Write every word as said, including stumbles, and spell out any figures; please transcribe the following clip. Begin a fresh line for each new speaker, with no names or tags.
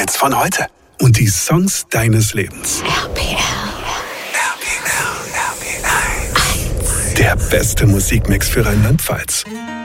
Radiostar-Hits von heute. Und die Songs deines Lebens.
R P L.
R P L, R P L. Der beste Musikmix für Rheinland-Pfalz.